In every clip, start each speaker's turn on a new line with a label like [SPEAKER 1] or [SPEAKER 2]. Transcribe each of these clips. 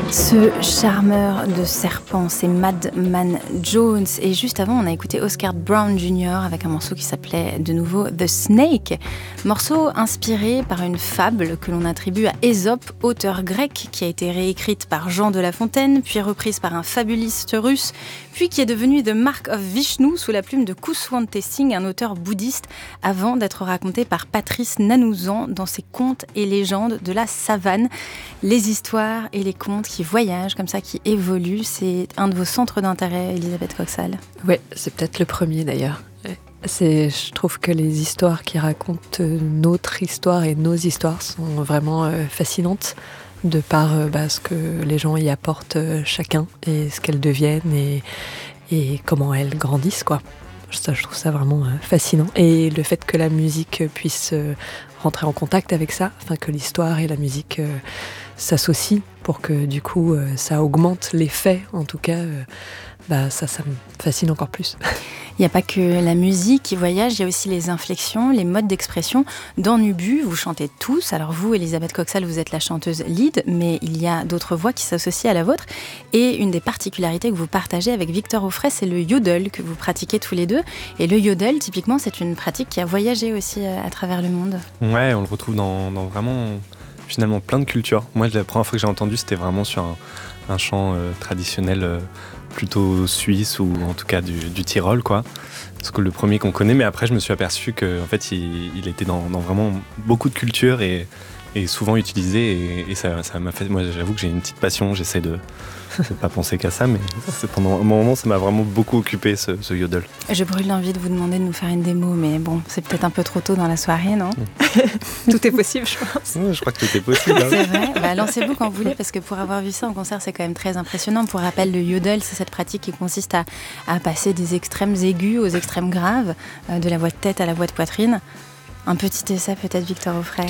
[SPEAKER 1] Ce charmeur de serpents, c'est Madman Jones. Et juste avant, on a écouté Oscar Brown Jr. avec un morceau qui s'appelait de nouveau The Snake. Morceau inspiré par une fable que l'on attribue à Ésope, auteur grec, qui a été réécrite par Jean de La Fontaine, puis reprise par un fabuliste russe, puis qui est devenu The Mark of Vishnu sous la plume de Kuswante Singh, un auteur bouddhiste, avant d'être raconté par Patrice Nanouzan dans ses contes et légendes de la savane. Les histoires et les contes qui voyagent comme ça, qui évoluent, c'est un de vos centres d'intérêt, Elisabeth Coxal.
[SPEAKER 2] Oui, c'est peut-être le premier d'ailleurs. Je trouve que les histoires qui racontent notre histoire et nos histoires sont vraiment fascinantes de par ce que les gens y apportent chacun et ce qu'elles deviennent et comment elles grandissent, quoi. Ça, je trouve ça vraiment fascinant. Et le fait que la musique puisse rentrer en contact avec ça, enfin que l'histoire et la musique s'associent pour que du coup ça augmente l'effet, en tout cas, ça me fascine encore plus.
[SPEAKER 1] Il n'y a pas que la musique qui voyage, il y a aussi les inflexions, les modes d'expression. Dans Nubu, vous chantez tous. Alors vous, Elisabeth Coxal, vous êtes la chanteuse lead, mais il y a d'autres voix qui s'associent à la vôtre. Et une des particularités que vous partagez avec Victor Offray, c'est le yodel que vous pratiquez tous les deux. Et le yodel, typiquement, c'est une pratique qui a voyagé aussi à travers le monde.
[SPEAKER 3] Ouais, on le retrouve dans vraiment, finalement, plein de cultures. Moi, la première fois que j'ai entendu, c'était vraiment sur un chant traditionnel plutôt suisse ou en tout cas du Tyrol, quoi. C'est le premier qu'on connaît, mais après je me suis aperçu qu'en fait il était dans vraiment beaucoup de cultures et souvent utilisé et ça m'a fait. Moi j'avoue que j'ai une petite passion, j'essaie de pas penser qu'à ça, mais pendant un moment ça m'a vraiment beaucoup occupé ce yodel.
[SPEAKER 1] Je brûle l'envie de vous demander de nous faire une démo, mais bon, c'est peut-être un peu trop tôt dans la soirée, non ?
[SPEAKER 2] Tout est possible, je pense.
[SPEAKER 3] Ouais, je crois que tout est possible. Hein.
[SPEAKER 1] C'est vrai, lancez-vous quand vous voulez, parce que pour avoir vu ça en concert, c'est quand même très impressionnant. Pour rappel, le yodel, c'est cette pratique qui consiste à passer des extrêmes aigus aux extrêmes graves, de la voix de tête à la voix de poitrine. Un petit essai peut-être, Victor Offray.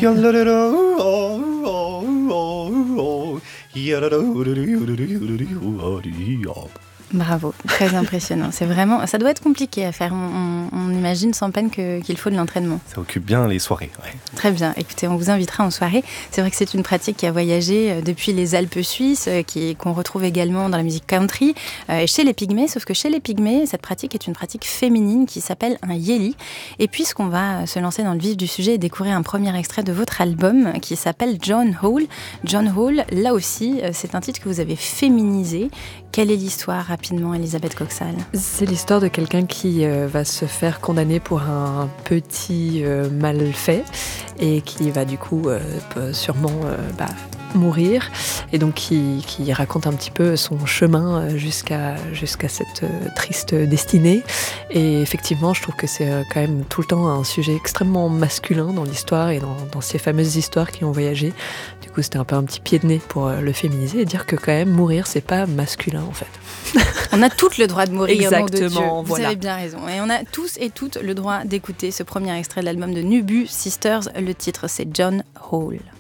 [SPEAKER 1] Bravo, très impressionnant. C'est vraiment, ça doit être compliqué à faire. On imagine sans peine qu'il faut de l'entraînement.
[SPEAKER 3] Ça occupe bien les soirées. Ouais.
[SPEAKER 1] Très bien. Écoutez, on vous invitera en soirée. C'est vrai que c'est une pratique qui a voyagé depuis les Alpes suisses, qu'on retrouve également dans la musique country, chez les Pygmées. Sauf que chez les Pygmées, cette pratique est une pratique féminine qui s'appelle un yéli. Et puisqu'on va se lancer dans le vif du sujet et découvrir un premier extrait de votre album qui s'appelle John Hall. John Hall, là aussi, c'est un titre que vous avez féminisé. Quelle est l'histoire, rapidement, Elisabeth Coxal ?
[SPEAKER 2] C'est l'histoire de quelqu'un qui va se faire condamner pour un petit mal fait et qui va du coup sûrement mourir, et donc qui raconte un petit peu son chemin jusqu'à cette triste destinée. Et effectivement, je trouve que c'est quand même tout le temps un sujet extrêmement masculin dans l'histoire et dans ces fameuses histoires qui ont voyagé. Du coup, c'était un peu un petit pied de nez pour le féminiser et dire que quand même mourir, c'est pas masculin en fait.
[SPEAKER 1] On a toutes le droit de mourir.
[SPEAKER 2] Exactement,
[SPEAKER 1] Vous avez bien raison. Et on a tous et toutes le droit d'écouter ce premier extrait de l'album de Nubu Sisters. Le titre, c'est John Hall.